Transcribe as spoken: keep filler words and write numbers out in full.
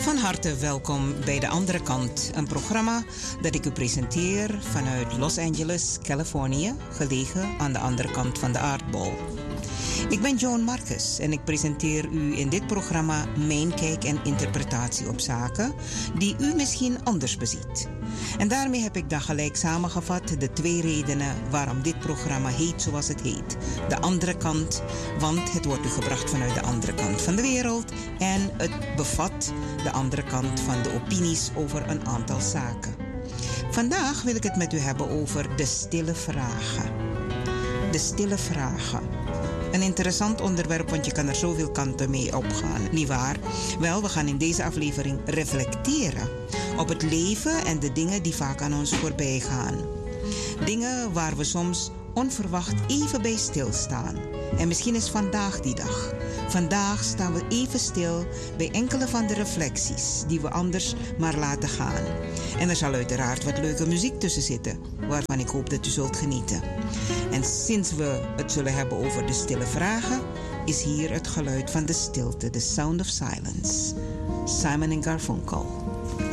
Van harte welkom bij De Andere Kant, een programma dat ik u presenteer vanuit Los Angeles, Californië, gelegen aan de andere kant van de aardbol. Ik ben Joan Marcus en ik presenteer u in dit programma mijn kijk en interpretatie op zaken die u misschien anders beziet. En daarmee heb ik dan gelijk samengevat de twee redenen waarom dit programma heet zoals het heet. De andere kant, want het wordt u gebracht vanuit de andere kant van de wereld en het bevat de andere kant van de opinies over een aantal zaken. Vandaag wil ik het met u hebben over de stille vragen. De stille vragen. Een interessant onderwerp, want je kan er zoveel kanten mee opgaan, nietwaar? Wel, we gaan in deze aflevering reflecteren op het leven en de dingen die vaak aan ons voorbij gaan. Dingen waar we soms onverwacht even bij stilstaan. En misschien is vandaag die dag. Vandaag staan we even stil bij enkele van de reflecties die we anders maar laten gaan. En er zal uiteraard wat leuke muziek tussen zitten, waarvan ik hoop dat u zult genieten. En sinds we het zullen hebben over de stille vragen, is hier het geluid van de stilte, the sound of silence. Simon en Garfunkel.